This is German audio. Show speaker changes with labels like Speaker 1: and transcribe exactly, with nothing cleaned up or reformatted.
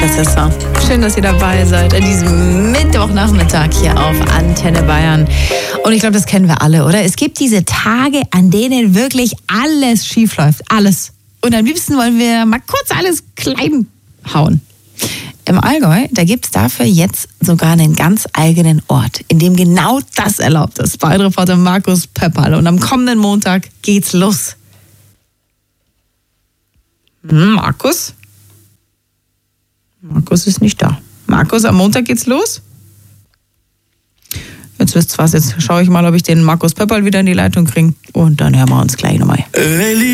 Speaker 1: Das ist so. Schön, dass ihr dabei seid an diesem Mittwochnachmittag hier auf Antenne Bayern. Und ich glaube, das kennen wir alle, oder? Es gibt diese Tage, an denen wirklich alles schief läuft. Alles. Und am liebsten wollen wir mal kurz alles klein hauen. Im Allgäu, da gibt es dafür jetzt sogar einen ganz eigenen Ort, in dem genau das erlaubt ist. Bayern-Reporter Markus Pöpperl. Und am kommenden Montag geht's los. Hm, Markus? Markus ist nicht da. Markus, am Montag geht's los? Jetzt wisst ihr was, jetzt schaue ich mal, ob ich den Markus Pöpperl wieder in die Leitung kriege. Und dann hören wir uns gleich nochmal.